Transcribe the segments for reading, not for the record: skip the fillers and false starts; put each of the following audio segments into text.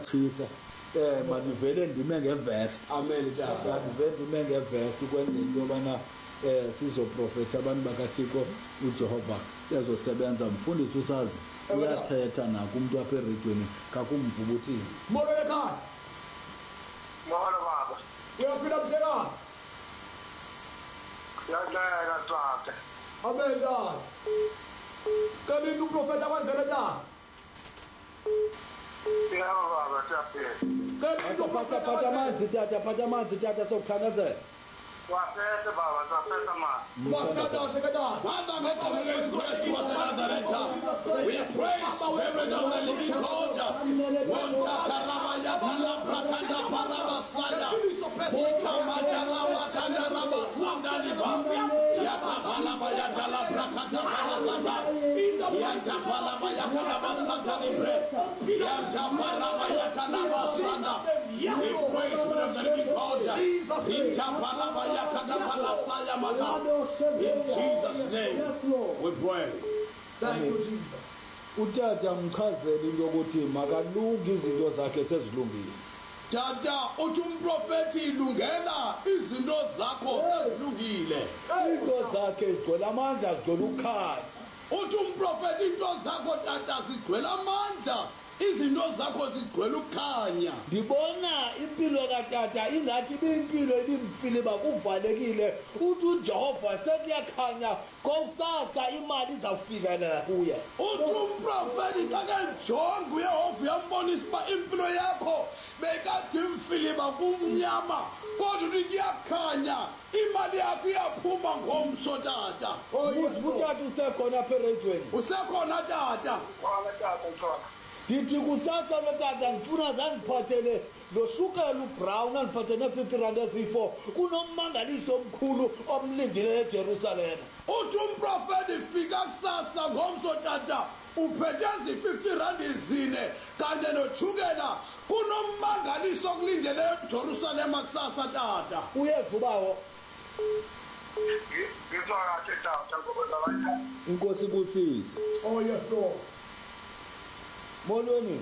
kuyachisa manivele ndime ngevest. Amen tata. Manivele ndime ngevest ukwenzela into yobana sizoprofetha abantu bakaThixo uJehova ezosebenza. Mfundisi usazi uyathetha nakumuntu apha eredweni kakumvubuthile. Molo ekhaya. Molo baba. Uyaphila mhlekana? Yadlela tata. Amen tata. Kanini uprofeta kwenzele tata? Yebo baba siyaphila. Phatha amanzi tata sokuthandazela. Wasete baba saseta manje. Bathatha sekatata. Father, make a praise Christ was a Nazareth. We praise Spirit of the living God. Wanta karama yatala pratanda parabasaya. Boka matala watanda rabasanda liba. Yata palaba yatala prakata parasata. Yanta palaba yatala basata libre. Yanta palaba yatala basanda. We praise Spirit of the living God. Yanta palaba yatala palasaya maka. In Jesus' name, we pray. Thank you, Jesus. Utata mchazela into yokuthi makalungi izinto zakhe sezilungile. Tata uthi umprofeti ilungela izinto zakho sezilungile. Into zakhe zigcwele amandla zigcwele ukukhanya. Uthi umprofeti into zakho tata zigcwele amandla, izinto zakho zigcwele ukukhanya. Ngibona impilo katata ingathi ibimpilo ebimfiliba kuvalekile. Uthi uJehova sekuyakhanya kusasa imali izawufikelela kuye. Uthi umprofeti xa kejonga uYehova uyambonisa uba impilo yakho bekathi imfiliba kumnyama kodwa uthi kuyakhanya imali yakho iyaphuma ngomso tata. Utata usekhona apha eredweni. Usekhona tata. Wala tata ntwana. Ndithi kusasa lotata ndifuna zandiphathele lo shukela ubrown andiphathele 50 rand ezifo kunommangaliso omkhulu omlindile eJerusalem. Uthi umprofeti fika kusasa ngomso tata uphethe zi50 rand ezine kanye nothukela kunommangaliso okulindele eJerusalem kusasa tata. Uyevubawo. Ngizwa kahle tata ngoba abanye. Inkosi ibusise. Oh yes Lord. Molweni.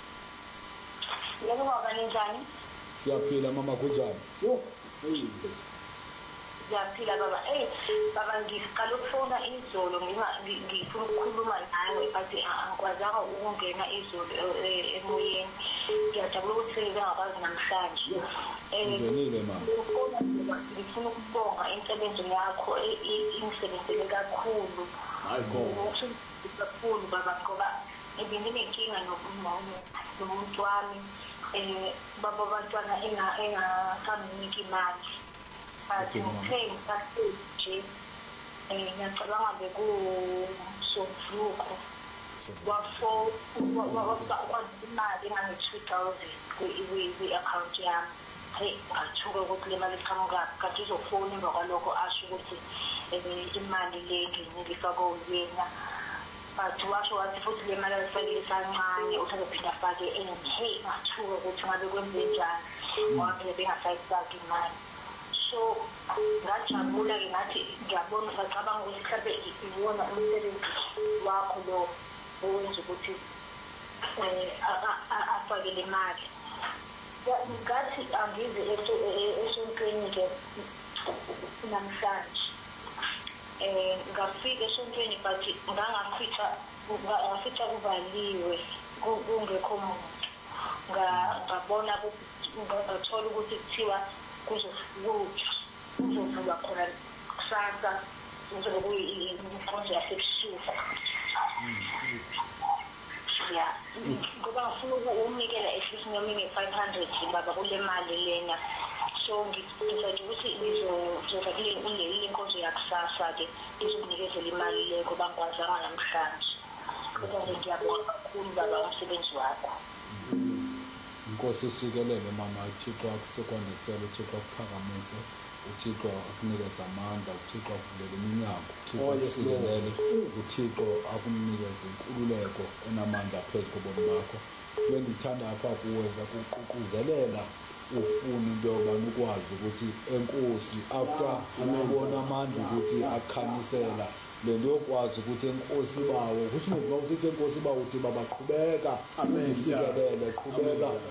Yebo baba ninjani? Siyaphila mama kunjani? Siyaphila baba. Baba ngiqala ukufona izolo ngifuna ukukhuluma nawe but angikwazanga ukungena izolo emoyeni. Ngiyajabula ukuthi ngingakwazi namhlanje. Ngenile mama. Ngifuna ukubonga insebenzo yakho ingisebenzele kakhulu. Hayi bo. Kakhulu baba ngoba ebinginenkinga nomuntu wami baba abantwana engakamniki imali but ngithe ngisasije ngiyacabanga bekusovuko wakwazi imali engange-2,000 kwi-akhawunti yami. Ngathuka ukuthi le mali iqhamukaphi kanti uzofona emva kwalokho asho ukuthi imali le ngifake uyena. But washo wathi futhi le mali ayifakile kancane usazophinda afake enye. Ngathuka ukuthi ngabe kwenze njani ngoba phela bengasayifaki imali. So ngajabula-ke ngathi ngiyabona ngacabanga ukuthi mhlawumbe iwona umsebenzi wakho lo owenza ukuthi afake le mali. Ngathi angize esontweni-ke namhlanje. Ngafika esontweni but ngafica kuvaliwe kungekho muntu. Ngabona ngathola ukuthi kuthiwa kuzovulwa khona kusasa kuzobe kuyinkonzo yasebusuku. Ya ngoba ngifuna ukunikela at least 500 baba kule mali lena. So ngizothi ukuthi ngizoza kule nkonzo yakusasa-ke ngizokunikezela imali le ngoba ngikwazanga namhlanje. Kodwa nje ngiyabonga kakhulu baba umsebenzi wakho. Inkosi sikelele mama. uThixo akusekwandisela, uThixo akuphakamise, uThixo akunikeze amandla, uThixo akuvulele iminyango, uThixo akusikelele, uThixo akunikeze inkululeko enamandla phezu kobomi bakho. Kule ndithanda apha kuwe ngakuququzelela ufuna into yobana ukwazi ukuthi enkosi after ubona amandla ukuthi akhanyisela le nto yokwazi ukuthi enkosi bawo kusho ngoba usithi enkosi bawo uthi babaqhubeka. Amen. Sikelele qhubeka